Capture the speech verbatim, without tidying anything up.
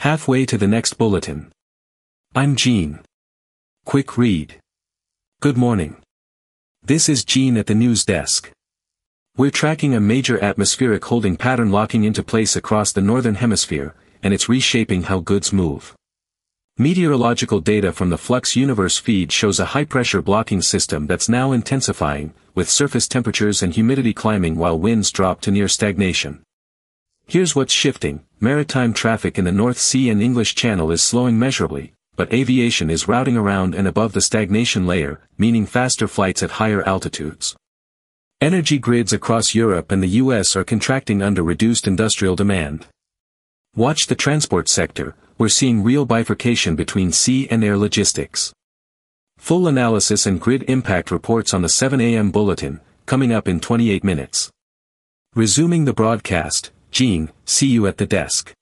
Halfway to the next bulletin. I'm Gene. Quick read. Good morning. This is Gene at the news desk. We're tracking a major atmospheric holding pattern locking into place across the northern hemisphere, and it's reshaping how goods move. Meteorological data from the Flux Universe feed shows a high-pressure blocking system that's now intensifying, with surface temperatures and humidity climbing while winds drop to near stagnation. Here's what's shifting: maritime traffic in the North Sea and English Channel is slowing measurably, but aviation is routing around and above the stagnation layer, meaning faster flights at higher altitudes. Energy grids across Europe and the U S are contracting under reduced industrial demand. Watch the transport sector. We're seeing real bifurcation between sea and air logistics. Full analysis and grid impact reports on the seven A M bulletin, coming up in twenty-eight minutes. Resuming the broadcast, Gene, see you at the desk.